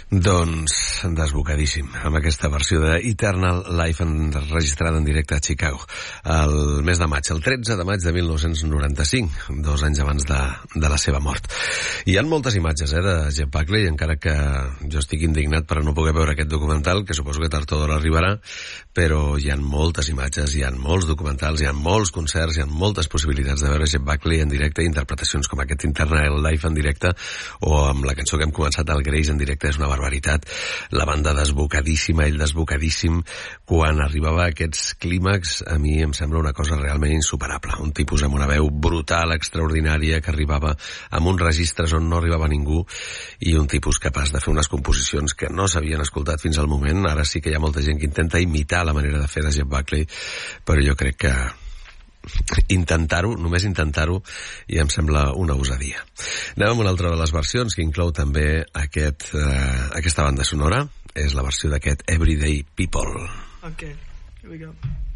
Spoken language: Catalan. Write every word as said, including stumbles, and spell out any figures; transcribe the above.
Doncs desbocadíssim amb aquesta versió de Eternal Life enregistrada en directe a Chicago el mes de maig, el tretze de maig de mil nou-cents noranta-cinc, dos anys abans de, de la seva mort. Hi ha moltes imatges eh, de Jeff Buckley, encara que jo estic indignat per no poder veure aquest documental, que suposo que tard o d'hora arribarà, però hi ha moltes imatges, hi ha molts documentals, hi ha molts concerts, hi ha moltes possibilitats de veure Jeff Buckley en directe, interpretacions com aquest Eternal Life en directe, o amb la cançó que hem començat, el Grace en directe, és una barbaritat. La banda desbocadíssima, ell desbocadíssim, quan arribava a aquests clímax, a mi em sembla una cosa realment insuperable. Un tipus amb una veu brutal, extraordinària, que arribava amb uns registres on no arribava ningú, i un tipus capaç de fer unes composicions que no s'havien escoltat fins al moment. Ara sí que hi ha molta gent que intenta imitar la manera de fer de Jeff Buckley, però jo crec que intentar-ho, només intentar-ho, i em sembla una osadia. Anem amb una altra de les versions que inclou també aquest, eh, aquesta banda sonora. És la versió d'aquest Everyday People. Okay, here we go.